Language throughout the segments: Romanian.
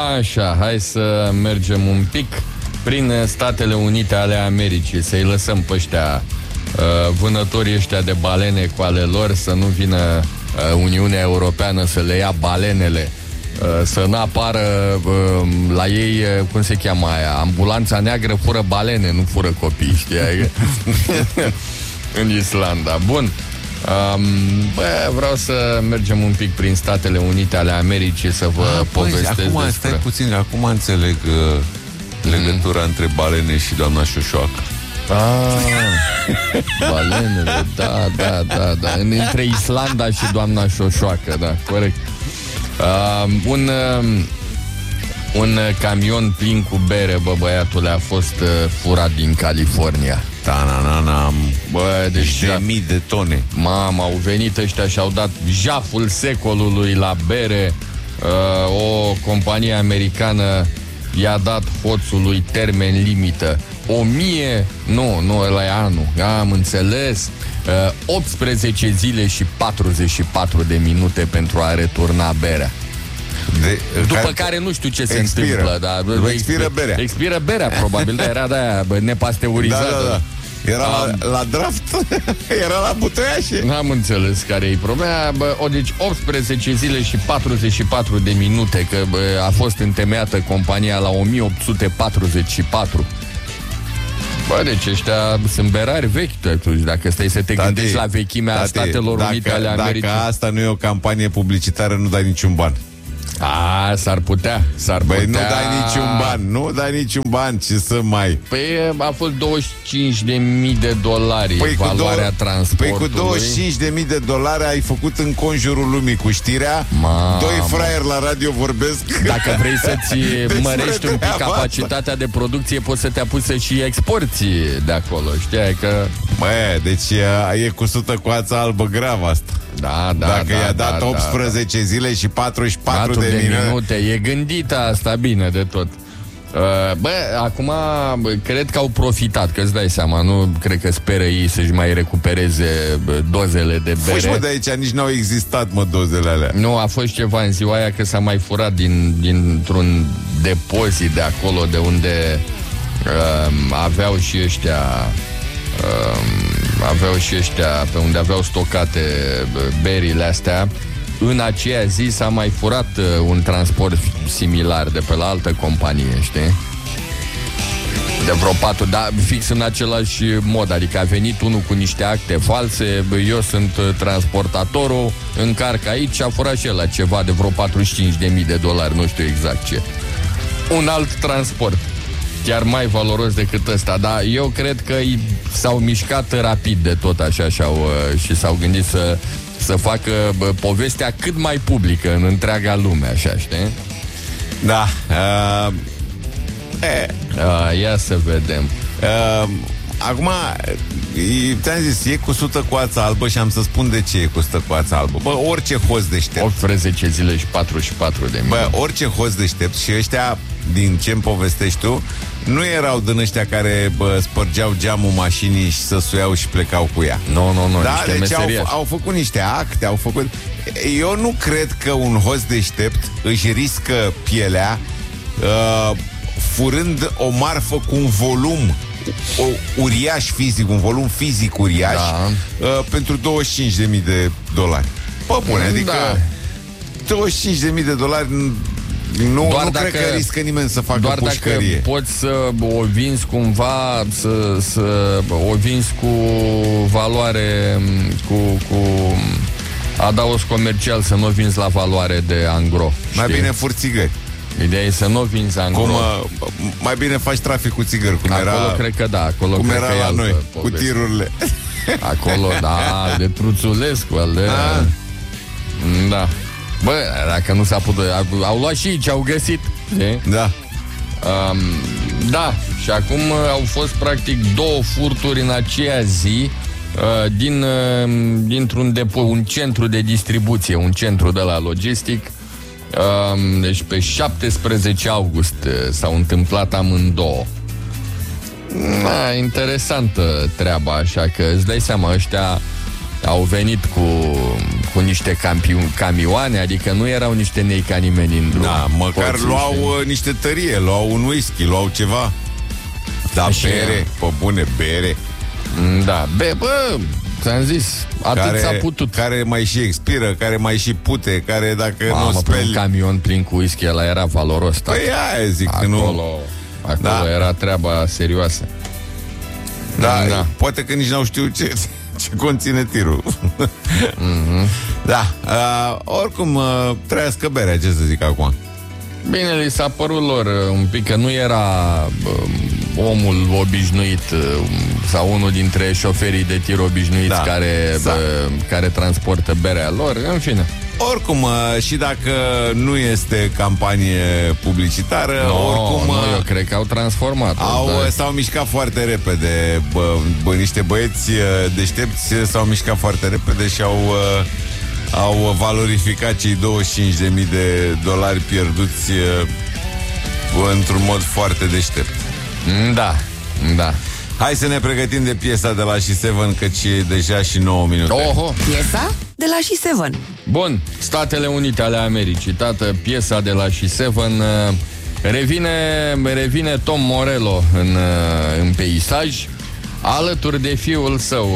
Așa, hai să mergem un pic prin Statele Unite ale Americii, să-i lăsăm pe ăștia, vânătorii ăștia de balene cu ale lor, să nu vină Uniunea Europeană să le ia balenele, să nu apară la ei, cum se cheamă aia, ambulanța neagră fură balene, nu fură copii, știi? În Islanda. Bun. Vreau să mergem un pic prin Statele Unite ale Americii să vă povestesc acum, despre... stai puțin, acum înțeleg legătura între balene și doamna Șoșoacă. Balenele, da. Între Islanda și doamna Șoșoacă, da, corect. Un camion plin cu bere, băiatule, a fost furat din California. Bă, deci de mii de tone. Mamă, au venit ăștia și au dat jaful secolului la bere. O companie americană i-a dat hoțului termen limită. 1000, nu, ăla e anul, am înțeles, 18 zile și 44 de minute pentru a returna berea. După care nu știu ce se întâmplă, dar expiră berea, probabil, da, era de-aia nepasteurizzată. Da. Era la draft. Era la butoiașe. N-am înțeles care e problema. Deci 18 zile și 44 de minute, că a fost întemeiată compania la 1844. Deci ăștia sunt berari vechi atunci, dacă stai să te gândești la vechimea Statelor Unite ale Americii. Dacă asta nu e o campanie publicitară, nu dai niciun ban. S-ar putea. Băi, nu dai niciun ban, ce să mai... Păi a fost $25.000 valoarea transportului. Păi cu $25.000 ai făcut în conjurul lumii cu știrea. Doi fraieri la radio vorbesc. Dacă vrei să-ți mărești un pic capacitatea de producție, poți să te apuci să și exporți de acolo. Știai că... Deci e cusută cu ața albă grav asta. Dacă i-a dat 18 zile și 44 de minute. E gândită asta bine de tot. Acum cred că au profitat, că îți dai seama, nu cred că speră ei să-și mai recupereze dozele de bere. Fugi, de aici nici n-au existat, dozele alea. Nu, a fost ceva în ziua aia că s-a mai furat dintr-un depozit de acolo, de unde aveau și ăștia pe unde aveau stocate berile astea. În aceea zi s-a mai furat un transport similar de pe la altă companie, știi? De vreo 4, dar fix în același mod. Adică a venit unul cu niște acte false, eu sunt transportatorul, încarc aici și a furat și ăla ceva de vreo $45.000, nu știu exact ce. Un alt transport chiar mai valoros decât ăsta, dar eu cred că s-au mișcat rapid de tot așa și s-au gândit să facă povestea cât mai publică în întreaga lume, așa, știi? Da. Ia să vedem. Acum, ți-am zis, e cusută cu ața albă și am să spun de ce e cusută cu ața albă. Orice hoț deștept. 18 zile și 44 de minute. Orice hoț deștept, și ăștia, din ce-mi povestești tu, nu erau din ăștia care spărgeau geamul mașinii și să suiau și plecau cu ea. Nu, da, deci au făcut niște acte, Eu nu cred că un hoț deștept își riscă pielea furând o marfă cu un volum uriaș fizic, un volum fizic uriaș, pentru $25.000. Bune, adică $25.000 nu cred că riscă nimeni să facă pușcărie. Doar dacă poți să o vinzi cumva, să o vinzi cu valoare, cu adaos comercial, să nu o vinzi la valoare de angro. Mai bine furi țigări. Ideea e să nu o vinzi angro. Mai bine faci trafic cu țigări, acolo cred că da, acolo cum cred era că la noi, cu tirurile. Acolo, de Truțulescu, da. Dacă nu s-a putut, au luat și ce au găsit. Da. Da, și acum au fost practic 2 furturi în aceea zi dintr-un depot, un centru de distribuție, un centru de la logistic. Deci pe 17 august s-au întâmplat amândouă. Interesantă treaba, așa că îți dai seama, ăștia au venit cu niște camioane, adică nu erau niște nei ca nimeni în drum. Da, măcar luau niște tărie, luau un whisky, luau ceva. Da, bere, pe bune, bere. Da, bă, ți-am zis, atât s-a putut. Care mai și expiră, care mai și pute, care dacă nu speli... un camion plin cu whisky, ăla era valoros. Păi aia zic, acolo era treaba serioasă. Da, poate că nici n-au știut ce conține tirul. Da, oricum trăiască berea, ce să zic acum. Bine, li s-a părut lor un pic că nu era omul obișnuit sau unul dintre șoferii de tir obișnuiți care transportă berea lor, în fine. Oricum, și dacă nu este campanie publicitară, oricum... eu cred că au transformat. S-au mișcat foarte repede. Niște băieți deștepți s-au mișcat foarte repede și au valorificat cei $25.000 pierduți într-un mod foarte deștept. Da. Hai să ne pregătim de piesa de la She7, căci e deja și 9 minute. Oho. Piesa de la She7. Bun, Statele Unite ale Americii. Tată, piesa de la She7. Revine Tom Morello în peisaj, alături de fiul său,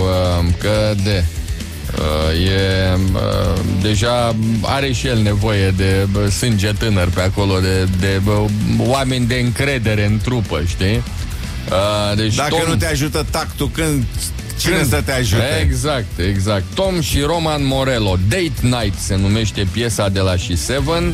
deja are și el nevoie de sânge tânăr pe acolo, de oameni de încredere în trupă, știi? Deci dacă nu te ajută tactul, cine să te ajute? Exact. Tom și Roman Morello, Date Night se numește piesa de la She7.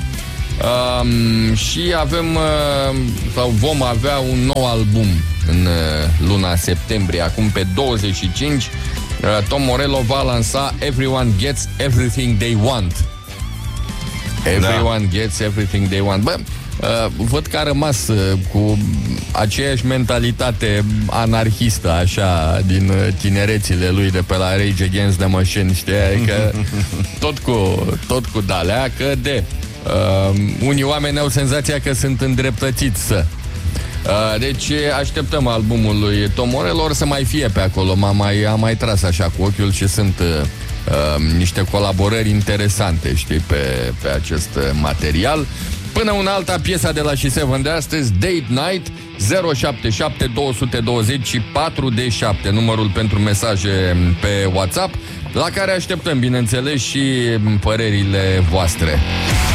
Și vom avea un nou album în luna septembrie. Acum pe 25 Tom Morello va lansa Everyone Gets Everything They Want. Everyone Gets Everything They Want. Bă, văd că a rămas cu aceeași mentalitate anarhistă, așa, din tinerețile lui de pe la Rage Against the Machine, știi? Adică tot cu dalea, că unii oameni au senzația că sunt îndreptățiți să. Deci așteptăm albumul lui Tom Morello, or să mai fie pe acolo. Am mai tras așa cu ochiul și sunt niște colaborări interesante, știi, pe acest material. Până una alta, piesa de la She7 de astăzi, Date Night, 077 220 4D7, numărul pentru mesaje pe WhatsApp, la care așteptăm, bineînțeles, și părerile voastre.